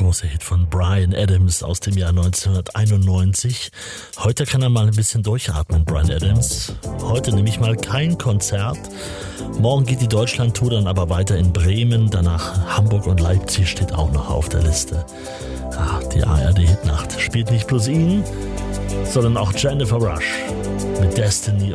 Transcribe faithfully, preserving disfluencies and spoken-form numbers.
große Hit von Bryan Adams aus dem Jahr neunzehnhunderteinundneunzig. Heute kann er mal ein bisschen durchatmen, Bryan Adams. Heute nehme ich mal kein Konzert. Morgen geht die Deutschland-Tour dann aber weiter in Bremen. Danach Hamburg und Leipzig steht auch noch auf der Liste. Ah, die A R D-Hitnacht spielt nicht bloß ihn, sondern auch Jennifer Rush mit Destiny